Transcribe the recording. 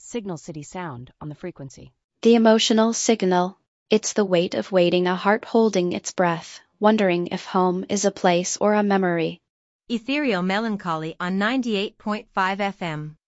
Signal City Sound on the frequency. The emotional signal. It's the weight of waiting, a heart holding its breath, wondering if home is a place or a memory. Ethereal Melancholy on 98.5 FM.